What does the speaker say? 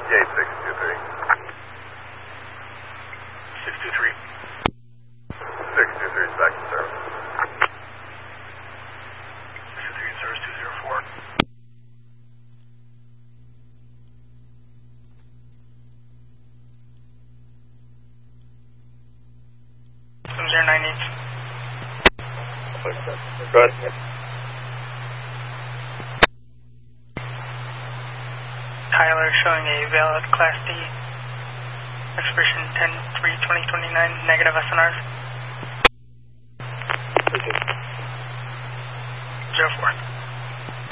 Gate 623. 623. 623 is back in service. 623 in service 204. 098. Go ahead. Tyler showing a valid Class D expiration 10/3/2029, negative SNRs. 04.